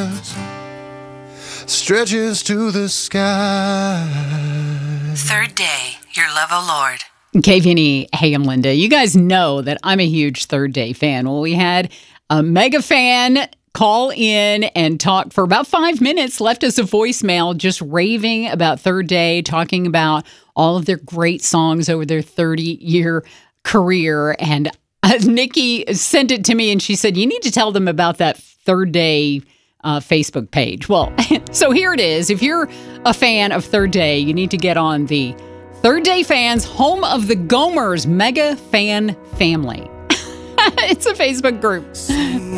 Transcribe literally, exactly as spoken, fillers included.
stars stretches to the sky. Third Day, Your Love, O Lord. K V N E, hey, I'm Linda. You guys know that I'm a huge Third Day fan. Well, we had a mega fan call in and talk for about five minutes, left us a voicemail just raving about Third Day, talking about all of their great songs over their thirty-year career. And uh, Nikki sent it to me and she said, you need to tell them about that Third Day uh, Facebook page. Well, so here it is. If you're a fan of Third Day, you need to get on the Third Day Fans, home of the Gomers Mega Fan Family. It's a Facebook group.